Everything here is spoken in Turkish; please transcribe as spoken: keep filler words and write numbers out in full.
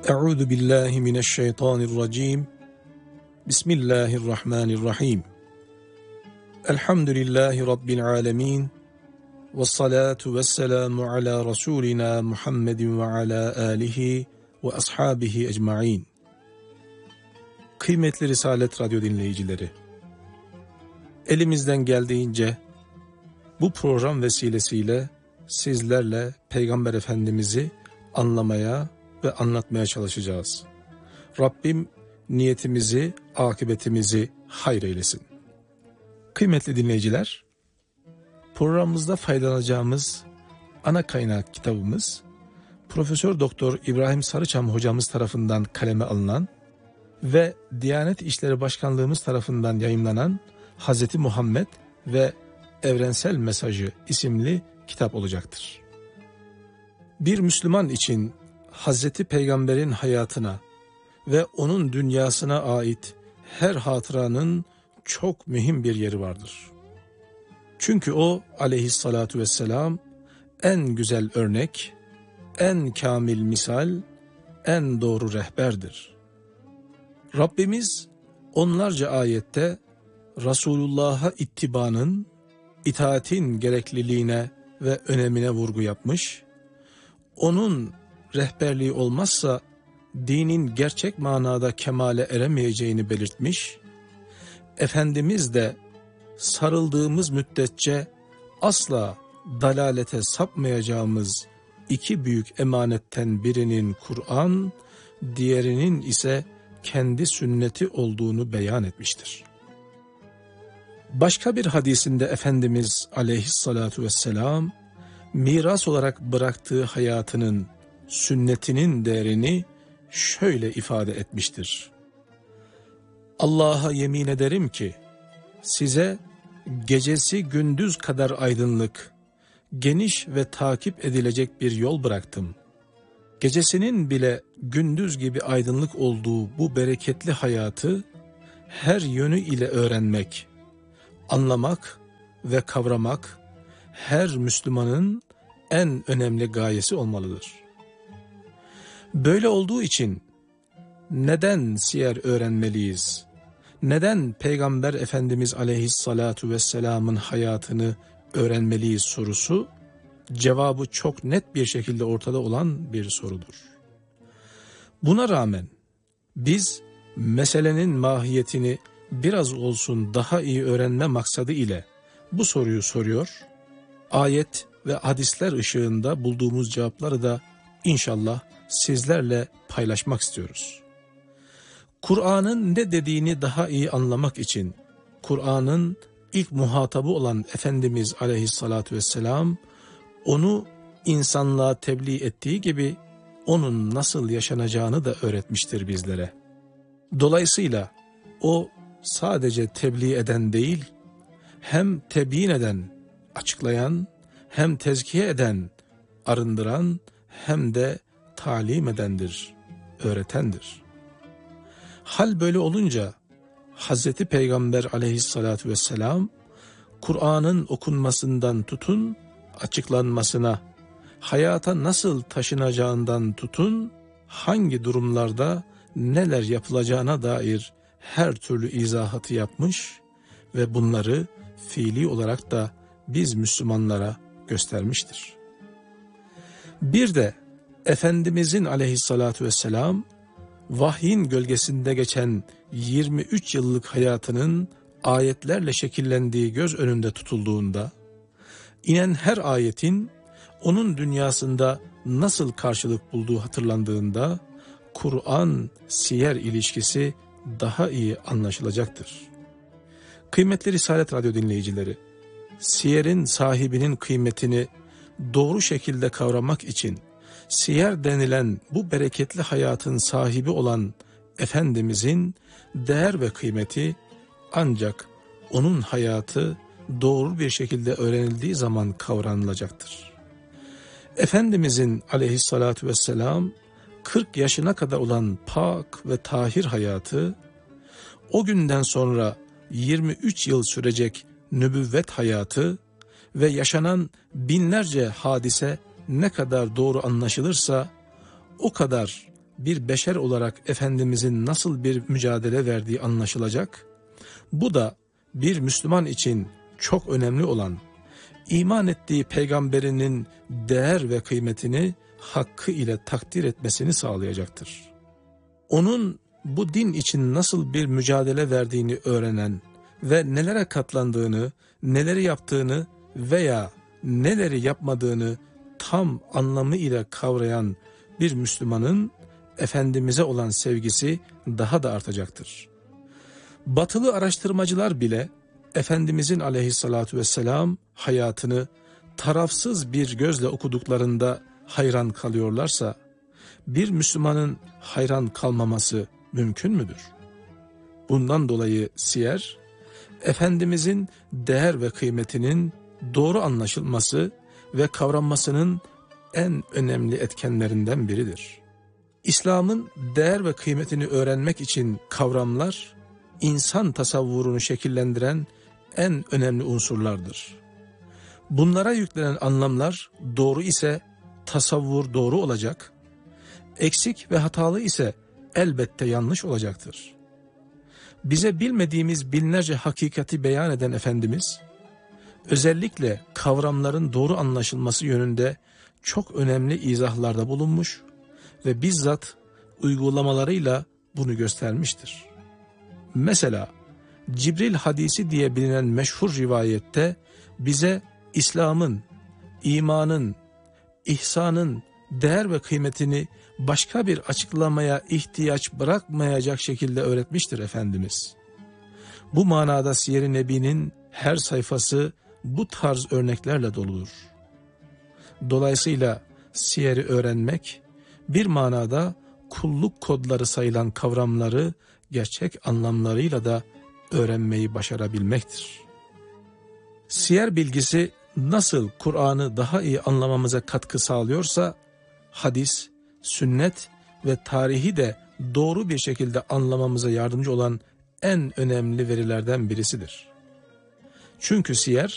Euzu billahi mineşşeytanirracim. Bismillahirrahmanirrahim. Elhamdülillahi rabbil alamin. Ves salatu vesselamu ala rasulina Muhammedin ve ala alihi ve ashabihi ecmaîn. Kıymetli Risalet Radyo dinleyicileri, elimizden geldiğince bu program vesilesiyle sizlerle Peygamber Efendimiz'i anlamaya ve anlatmaya çalışacağız. Rabbim niyetimizi, akıbetimizi hayır eylesin. Kıymetli dinleyiciler, programımızda faydalanacağımız ana kaynak kitabımız Profesör Doktor İbrahim Sarıçam hocamız tarafından kaleme alınan ve Diyanet İşleri Başkanlığımız tarafından yayımlanan Hazreti Muhammed ve Evrensel Mesajı isimli kitap olacaktır. Bir Müslüman için Hazreti Peygamber'in hayatına ve onun dünyasına ait her hatıranın çok mühim bir yeri vardır. Çünkü o aleyhissalatu vesselam en güzel örnek, en kamil misal, en doğru rehberdir. Rabbimiz onlarca ayette Resulullah'a ittibanın, itaatin gerekliliğine ve önemine vurgu yapmış, onun rehberliği olmazsa dinin gerçek manada kemale eremeyeceğini belirtmiş, Efendimiz de sarıldığımız müddetçe asla dalalete sapmayacağımız iki büyük emanetten birinin Kur'an, diğerinin ise kendi sünneti olduğunu beyan etmiştir. Başka bir hadisinde Efendimiz aleyhissalatu vesselam, miras olarak bıraktığı hayatının, sünnetinin değerini şöyle ifade etmiştir. Allah'a yemin ederim ki size gecesi gündüz kadar aydınlık, geniş ve takip edilecek bir yol bıraktım. Gecesinin bile gündüz gibi aydınlık olduğu bu bereketli hayatı her yönü ile öğrenmek, anlamak ve kavramak her Müslümanın en önemli gayesi olmalıdır. Böyle olduğu için neden siyer öğrenmeliyiz? Neden Peygamber Efendimiz Aleyhissalatu vesselam'ın hayatını öğrenmeliyiz sorusu, cevabı çok net bir şekilde ortada olan bir sorudur. Buna rağmen biz meselenin mahiyetini biraz olsun daha iyi öğrenme maksadı ile bu soruyu soruyor, ayet ve hadisler ışığında bulduğumuz cevapları da İnşallah sizlerle paylaşmak istiyoruz. Kur'an'ın ne dediğini daha iyi anlamak için Kur'an'ın ilk muhatabı olan Efendimiz Aleyhissalatü vesselam onu insanlığa tebliğ ettiği gibi onun nasıl yaşanacağını da öğretmiştir bizlere. Dolayısıyla o sadece tebliğ eden değil, hem tebyin eden, açıklayan, hem tezkiye eden, arındıran, hem de talim edendir, öğretendir. Hal böyle olunca Hazreti Peygamber aleyhissalatü vesselam Kur'an'ın okunmasından tutun açıklanmasına, hayata nasıl taşınacağından tutun hangi durumlarda neler yapılacağına dair her türlü izahatı yapmış ve bunları fiili olarak da biz Müslümanlara göstermiştir. Bir de Efendimizin aleyhissalatu vesselam vahyin gölgesinde geçen yirmi üç yıllık hayatının ayetlerle şekillendiği göz önünde tutulduğunda, inen her ayetin onun dünyasında nasıl karşılık bulduğu hatırlandığında, Kur'an-siyer ilişkisi daha iyi anlaşılacaktır. Kıymetli Risalet Radyo dinleyicileri, siyerin sahibinin kıymetini doğru şekilde kavramak için siyer denilen bu bereketli hayatın sahibi olan Efendimizin değer ve kıymeti ancak onun hayatı doğru bir şekilde öğrenildiği zaman kavranılacaktır. Efendimizin aleyhissalatu vesselam kırk yaşına kadar olan pak ve tahir hayatı, o günden sonra yirmi üç yıl sürecek nübüvvet hayatı ve yaşanan binlerce hadise ne kadar doğru anlaşılırsa o kadar bir beşer olarak Efendimizin nasıl bir mücadele verdiği anlaşılacak. Bu da bir Müslüman için çok önemli olan, iman ettiği peygamberinin değer ve kıymetini hakkı ile takdir etmesini sağlayacaktır. Onun bu din için nasıl bir mücadele verdiğini öğrenen ve nelere katlandığını, neleri yaptığını veya neleri yapmadığını tam anlamıyla kavrayan bir Müslümanın Efendimiz'e olan sevgisi daha da artacaktır. Batılı araştırmacılar bile Efendimizin aleyhissalatu vesselam hayatını tarafsız bir gözle okuduklarında hayran kalıyorlarsa, bir Müslümanın hayran kalmaması mümkün müdür? Bundan dolayı siyer, Efendimizin değer ve kıymetinin doğru anlaşılması ve kavranmasının en önemli etkenlerinden biridir. İslam'ın değer ve kıymetini öğrenmek için kavramlar, insan tasavvurunu şekillendiren en önemli unsurlardır. Bunlara yüklenen anlamlar doğru ise tasavvur doğru olacak, eksik ve hatalı ise elbette yanlış olacaktır. Bize bilmediğimiz binlerce hakikati beyan eden Efendimiz, özellikle kavramların doğru anlaşılması yönünde çok önemli izahlarda bulunmuş ve bizzat uygulamalarıyla bunu göstermiştir. Mesela Cibril hadisi diye bilinen meşhur rivayette bize İslam'ın, imanın, ihsanın değer ve kıymetini başka bir açıklamaya ihtiyaç bırakmayacak şekilde öğretmiştir Efendimiz. Bu manada Siyer-i Nebi'nin her sayfası bu tarz örneklerle doludur. Dolayısıyla siyeri öğrenmek bir manada kulluk kodları sayılan kavramları gerçek anlamlarıyla da öğrenmeyi başarabilmektir. Siyer bilgisi nasıl Kur'an'ı daha iyi anlamamıza katkı sağlıyorsa, hadis, sünnet ve tarihi de doğru bir şekilde anlamamıza yardımcı olan en önemli verilerden birisidir. Çünkü siyer,